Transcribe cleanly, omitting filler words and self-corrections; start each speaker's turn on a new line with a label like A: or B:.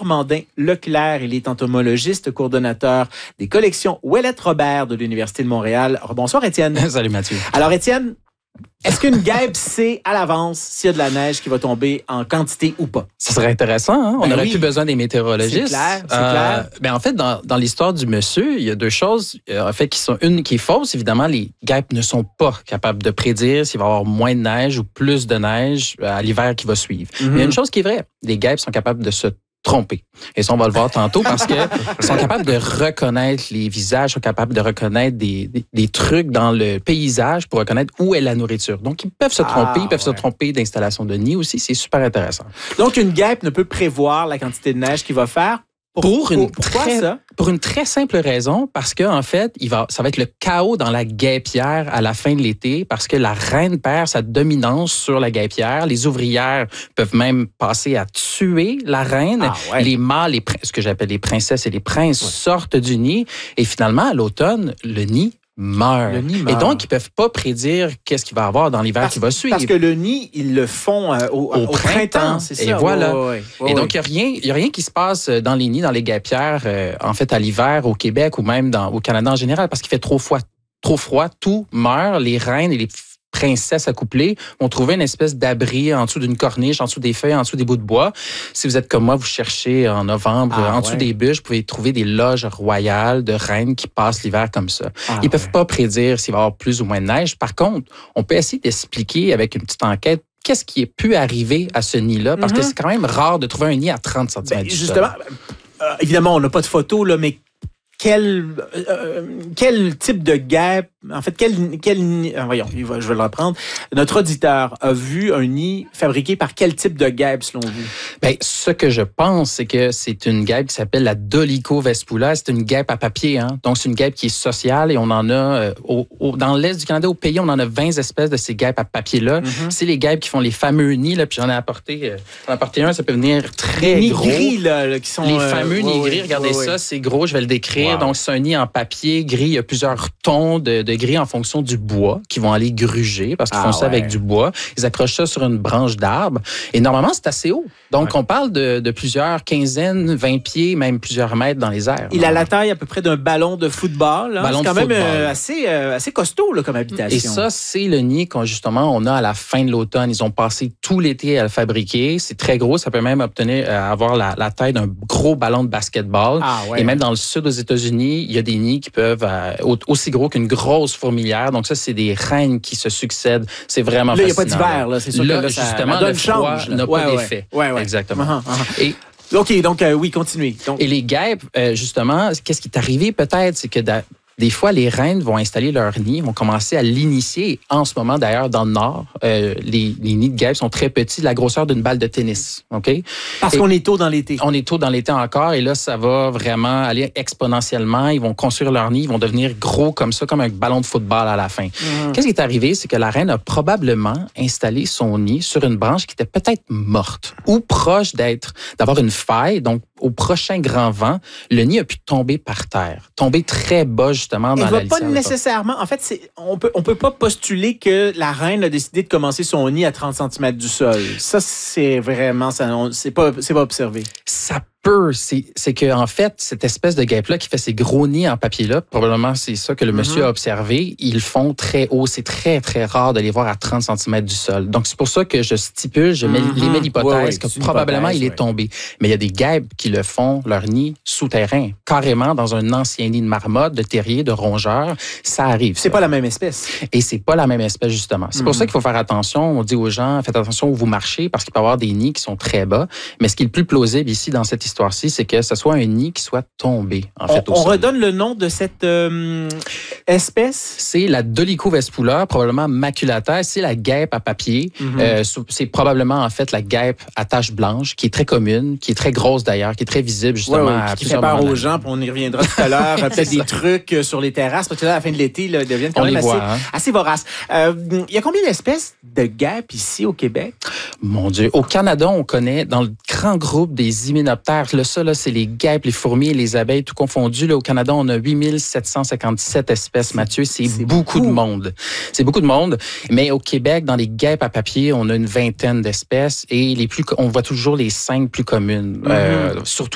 A: Normandin Leclerc. Il est entomologiste, coordonnateur des collections Ouellette Robert de l'Université de Montréal. Bonsoir, Étienne.
B: Salut, Mathieu.
A: Alors, Étienne, est-ce qu'une guêpe sait à l'avance s'il y a de la neige qui va tomber en quantité ou pas?
B: Ça serait intéressant, hein? On n'aurait plus besoin des météorologistes.
A: C'est clair.
B: Ben en fait, dans l'histoire du monsieur, il y a deux choses en fait qui sont une qui est fausse. Évidemment, les guêpes ne sont pas capables de prédire s'il va y avoir moins de neige ou plus de neige à l'hiver qui va suivre. Mais il y a une chose qui est vraie. Les guêpes sont capables de se tromper. Et ça, on va le voir tantôt parce que sont capables de reconnaître les visages, sont capables de reconnaître des trucs dans le paysage pour reconnaître où est la nourriture. Donc, ils peuvent se tromper, ils peuvent se tromper d'installation de nid aussi. C'est super intéressant.
A: Donc, une guêpe ne peut prévoir la quantité de neige qu'il va faire?
B: Pour une très simple raison, parce que en fait, ça va être le chaos dans la guêpière à la fin de l'été, parce que la reine perd sa dominance sur la guêpière. Les ouvrières peuvent même passer à tuer la reine. Les mâles, ce que j'appelle les princesses et les princes, sortent du nid. Et finalement, à l'automne, le nid meurt. Et donc, ils ne peuvent pas prédire qu'est-ce qu'il va y avoir dans l'hiver qui va suivre.
A: Parce que le nid, ils le font au printemps, c'est ça?
B: Et voilà. Et donc, il n'y a rien qui se passe dans les nids, dans les guêpières, en fait, à l'hiver au Québec ou même au Canada en général, parce qu'il fait trop froid, tout meurt, les reines et les princesses accouplées vont trouver une espèce d'abri en dessous d'une corniche, en dessous des feuilles, en dessous des bouts de bois. Si vous êtes comme moi, vous cherchez en novembre, en dessous des bûches, vous pouvez trouver des loges royales de reines qui passent l'hiver comme ça. Ils ne peuvent pas prédire s'il va y avoir plus ou moins de neige. Par contre, on peut essayer d'expliquer avec une petite enquête qu'est-ce qui est pu arriver à ce nid-là, parce que c'est quand même rare de trouver un nid à 30 cm du sol.
A: Justement, évidemment, on n'a pas de photo, là, mais quel type de guêpe, en fait, voyons, je vais le reprendre. Notre auditeur a vu un nid fabriqué par quel type de guêpe, selon vous?
B: Bien, ce que je pense, c'est que c'est une guêpe qui s'appelle la Dolicho-Vespula. C'est une guêpe à papier, hein. Donc, c'est une guêpe qui est sociale et on en a, dans l'Est du Canada, au pays, on en a 20 espèces de ces guêpes à papier-là. C'est les guêpes qui font les fameux nids, là, puis j'en ai apporté un, ça peut venir très gros.
A: Les nids gris, là, qui sont...
B: Les fameux nids gris, regardez ça, c'est gros, je vais le décrire. Wow. Donc, c'est un nid en papier gris. Il y a plusieurs tons de gris en fonction du bois qui vont aller gruger parce qu'ils font ça avec du bois. Ils accrochent ça sur une branche d'arbre. Et normalement, c'est assez haut. Donc, on parle de plusieurs quinzaines, 20 pieds, même plusieurs mètres dans les airs.
A: Il a la taille à peu près d'un ballon de football. Hein? C'est quand même assez costaud là, comme habitation. Et
B: ça, c'est le nid justement, on a à la fin de l'automne. Ils ont passé tout l'été à le fabriquer. C'est très gros. Ça peut même avoir la taille d'un gros ballon de basketball. Et même dans le sud aux États-Unis, il y a des nids qui peuvent aussi gros qu'une grosse fourmilière. Donc ça, c'est des reines qui se succèdent. C'est vraiment fascinant.
A: Là, il n'y a pas d'hiver. Là. C'est sûr
B: là,
A: que là,
B: justement, le froid n'a pas d'effet. Exactement. Et
A: OK, donc oui, continuez.
B: Et les guêpes, justement, qu'est-ce qui est arrivé peut-être, c'est que des fois, les reines vont installer leur nid, vont commencer à l'initier. En ce moment, d'ailleurs, dans le Nord, les nids de guêpes sont très petits, de la grosseur d'une balle de tennis. OK?
A: Parce qu'on est tôt dans l'été.
B: On est tôt dans l'été encore, et là, ça va vraiment aller exponentiellement. Ils vont construire leur nid, ils vont devenir gros comme ça, comme un ballon de football à la fin. Qu'est-ce qui est arrivé? C'est que la reine a probablement installé son nid sur une branche qui était peut-être morte ou proche d'avoir une faille. Donc, au prochain grand vent, le nid a pu tomber par terre, tomber très bas, justement, dans la litière.
A: Pas nécessairement. En fait, on peut pas postuler que la reine a décidé de commencer son nid à 30 cm du sol. Ça, c'est vraiment... c'est pas observé.
B: Ça peut. C'est que en fait, cette espèce de guêpe-là qui fait ces gros nids en papier-là, probablement c'est ça que le monsieur a observé, ils font très haut. C'est très, très rare de les voir à 30 cm du sol. Donc, c'est pour ça que je stipule, je mets l'hypothèse que probablement il est tombé. Mais il y a des guêpes qui le font, leur nid souterrain, carrément dans un ancien nid de marmotte, de terrier, de rongeur. Ça arrive.
A: C'est pas la même espèce.
B: Et c'est pas la même espèce, justement. C'est pour ça qu'il faut faire attention. On dit aux gens, faites attention où vous marchez parce qu'il peut y avoir des nids qui sont très bas. Mais ce qui est le plus plausible ici dans cette histoire-ci, c'est que ce soit un nid qui soit tombé, en fait, au sol.
A: On redonne le nom de cette espèce?
B: C'est la Dolicho-Vespula, probablement maculata. C'est la guêpe à papier. C'est probablement, en fait, la guêpe à taches blanches, qui est très commune, qui est très grosse d'ailleurs, qui est très visible, justement, à plusieurs moments.
A: Qui fait peur aux gens, puis on y reviendra tout à l'heure. Peut-être des trucs sur les terrasses, parce que là, à la fin de l'été, là, ils deviennent quand même assez voraces. Il y a combien d'espèces de guêpes ici au Québec?
B: Mon Dieu. Au Canada, on connaît, dans le grand groupe des hyménoptères, ça, là, c'est les guêpes, les fourmis et les abeilles, tout confondu. Là, au Canada, on a 8757 espèces, Mathieu. C'est beaucoup de monde. C'est beaucoup de monde. Mais au Québec, dans les guêpes à papier, on a une vingtaine d'espèces et on voit toujours les 5 plus communes. Surtout